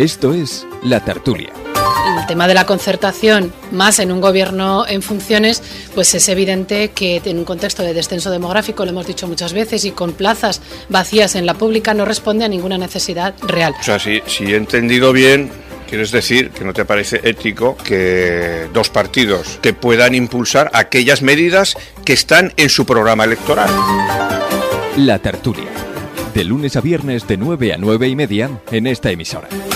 Esto es La Tertulia. El tema de la concertación, más en un gobierno en funciones, pues es evidente que en un contexto de descenso demográfico, lo hemos dicho muchas veces, y con plazas vacías en la pública, no responde a ninguna necesidad real. O sea, si he entendido bien, quieres decir que no te parece ético que dos partidos que puedan impulsar aquellas medidas que están en su programa electoral. La Tertulia, de lunes a viernes de 9 a 9:30 en esta emisora.